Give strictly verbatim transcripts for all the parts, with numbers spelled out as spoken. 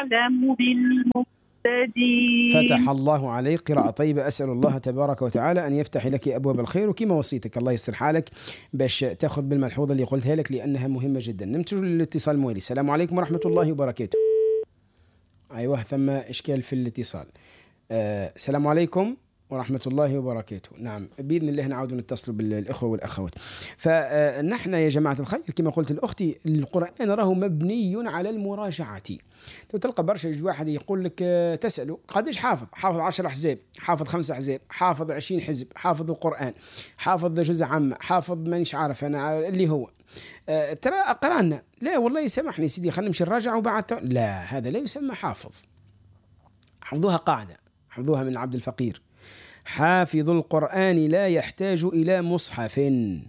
أعلم بالمهتدين. فتح الله عليك، قراءة طيبة. أسأل الله تبارك وتعالى أن يفتح لك أبواب الخير، وكما وصيتك الله يستر حالك باش تأخذ بالملحوظة اللي قلتها لك لأنها مهمة جدا. نمت للاتصال موالي. السلام عليكم ورحمة الله وبركاته. أيوه ثم إشكال في الاتصال. آه السلام عليكم ورحمة الله وبركاته. نعم بإذن الله نعود نتصل بالإخوة والأخوات. فنحن يا جماعة الخير كما قلت الأختي، القرآن راه مبني على المراجعة. تلقى برشا واحد يقول لك تسأله قديش حافظ؟ حافظ عشر أحزاب، حافظ خمسة أحزاب، حافظ عشرين حزب، حافظ القرآن، حافظ جزء عامة، حافظ مانيش عارف أنا اللي هو أه ترى قرأنا. لا والله يسامحني سيدي خلينا نمشي نراجع وبعد. لا هذا لا يسمى حافظ. حفظوها قاعدة، حفظوها من عبد الفقير: حافظ القرآن لا يحتاج إلى مصحف.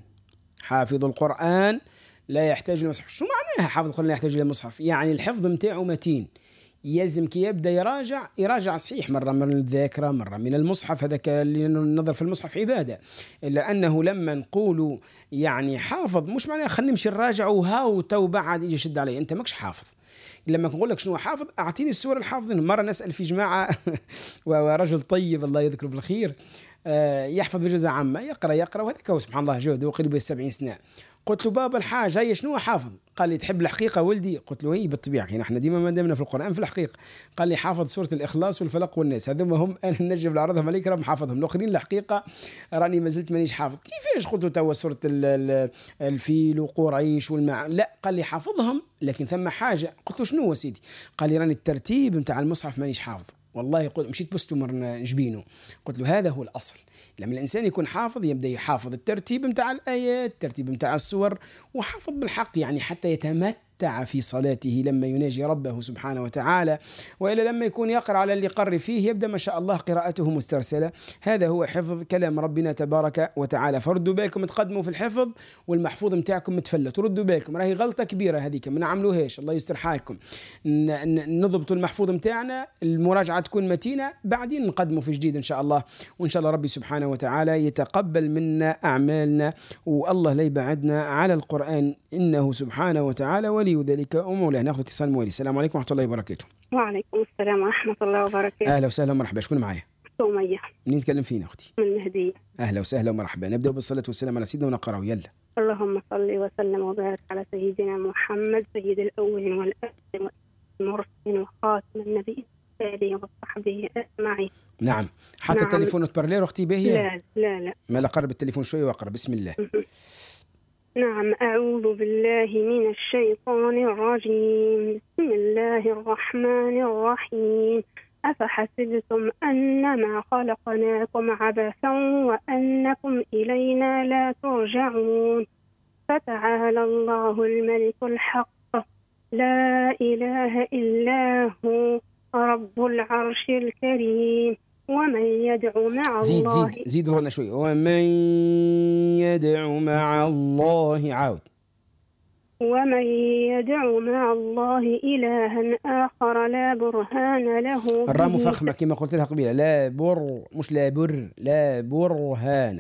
حافظ القرآن لا يحتاج إلى مصحف. شو معناها حافظ القرآن لا يحتاج إلى مصحف؟ يعني الحفظ متاعه متين، يلزم كي يبدأ يراجع يراجع صحيح مرة من الذاكرة مرة من المصحف. هذاك اللي النظر في المصحف عبادة، إلا أنه لما نقولوا يعني حافظ مش معناه خلينا نمشي نراجع وهاو تو بعد يجي شد علي. أنت ماكش حافظ. لما نقول لك شنو حافظ أعطيني السورة الحافظين. مرة نسأل في جماعة ورجل طيب الله يذكره بالخير يحفظ بجزء عامة، يقرأ يقرأ وهذاك هو سبحان الله جهده قريب السبعين سنة. قلت له بابا الحاج هي شنو حافظ؟ قال لي تحب الحقيقة ولدي؟ قلت له هي بالطبيعة يعني احنا ديما ما دامنا في القرآن في الحقيقة. قال لي حافظ سورة الإخلاص والفلق والناس، هذوما هم أنا نجم العرضهم عليك راهم حافظهم، الآخرين الحقيقة راني ما زلت مانيش حافظ. كيفاش؟ قلت له توا سورة الفيل وقريش والمع لا. قال لي حافظهم لكن ثم حاجة. قلت له شنو سيدي؟ قال لي راني الترتيب متاع المصحف مانيش حافظ. والله قلت مشيت بستو مرنا جبينه. قلت له هذا هو الأصل، لما الإنسان يكون حافظ يبدأ يحافظ الترتيب متاع الآيات، الترتيب متاع السور، وحافظ بالحق يعني حتى يتمتع في صلاته لما يناجي ربه سبحانه وتعالى. وإلا لما يكون يقرأ على اللي قر فيه يبدأ ما شاء الله قراءته مسترسلة. هذا هو حفظ كلام ربنا تبارك وتعالى. فردوا بالكم تقدموا في الحفظ والمحفوظ متاعكم متفلت. ردوا بالكم راهي غلطة كبيرة هذيك ما نعملوهاش. الله يستر حالكم. نضبطوا المحفوظ متاعنا، المراجعة تكون متينة، بعدين نقدموا في جديد إن شاء الله. وإن شاء الله ربي سبحانه وتعالى يتقبل منا أعمالنا، والله لا يبعدنا على القرآن إنه سبحانه وتعالى ولي ذلك ومولاه. ناخذ اتصال موالي. السلام عليكم ورحمة الله وبركاته. وعليكم السلام ورحمة الله وبركاته. أهلا وسهلا ومرحبا. شكون معايا؟ سمية. منين تكلم فينا أختي؟ من الهدية. أهلا وسهلا ومرحبا. نبدأ بالصلاة والسلام على سيدنا ونقرأ يلا. اللهم صل وسلم وبارك على سيدنا محمد سيد الأولين والآخرين والمرسلين وخاتم النبي آله وصحبه أجمعين. نعم. حتى نعم. التليفون تبرلير أختي باهية؟ لا لا لا. ما لا قرب التليفون شوي وأقرب. بسم الله. نعم. أعوذ بالله من الشيطان الرجيم. بسم الله الرحمن الرحيم. أفحسبتم أنما خلقناكم عبثا وأنكم إلينا لا ترجعون. فتعالى الله الملك الحق لا إله إلا هو رب العرش الكريم. ومن يدعو مع زيد الله زيد زيد لنا شوي. ومن يدعو مع الله عود. ومن يدعو مع الله إلها آخر لا برهان له الراء مفخمة كما قلت لها قبيلة. لا بر مش لا بر، لا برهان.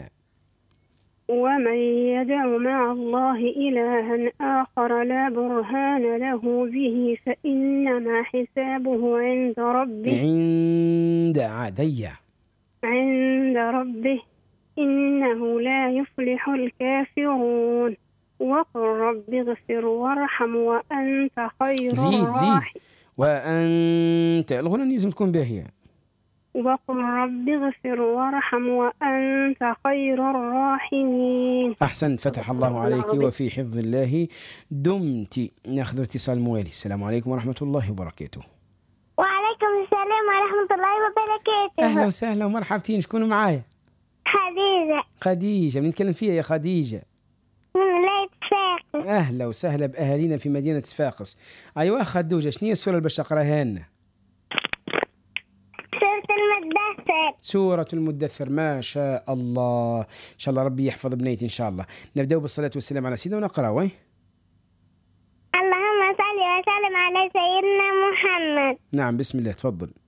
ومن يدعو مع الله إلها آخر لا برهان له به فإنما حسابه عند ربه. عند عادية عند ربه إنه لا يفلح الكافرون. وقل رب اغفر وارحم وأنت خير زيد الراحمين. زيد وأنت الغنى لازم تكون باهية. وقل رب اغفر وارحم وأنت خير الراحمين. أحسنت. فتح الله عليك وفي حفظ الله دمت. ناخذ اتصال موالي. السلام عليكم ورحمة الله وبركاته. وعليكم السلام ورحمة الله وبركاته. أهلا وسهلا ومرحبتين. شكون معايا؟ خديجة. خديجة. من نتكلم فيها يا خديجة؟ من ولاية صفاقس. أهلا وسهلا بأهالينا في مدينة صفاقس. أيوة خدوجة شنو هي السورة اللي باش تقراها لنا؟ سورة المدثر. سورة المدثر. ما شاء الله. إن شاء الله ربي يحفظ بنيتي إن شاء الله. نبدأ بالصلاة والسلام على سيدنا ونقرأ. وين؟ اللهم صل وسلم على سيدنا محمد. نعم بسم الله تفضل.